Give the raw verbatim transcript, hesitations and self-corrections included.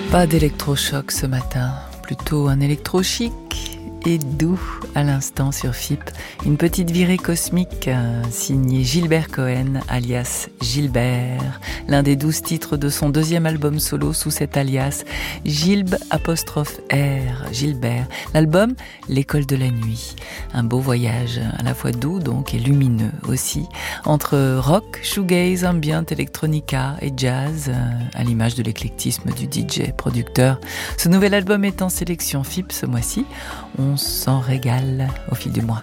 Pas d'électrochoc ce matin, plutôt un électrochic et doux à l'instant sur F I P. Une petite virée cosmique euh, signée Gilbert Cohen, alias Gilbert. L'un des douze titres de son deuxième album solo sous cet alias, Gilb apostrophe R, Gilbert. L'album, L'école de la nuit. Un beau voyage, à la fois doux donc et lumineux aussi, entre rock, shoegaze, ambient, electronica et jazz, euh, à l'image de l'éclectisme du D J producteur. Ce nouvel album est en sélection F I P ce mois-ci. On s'en régale au fil du mois.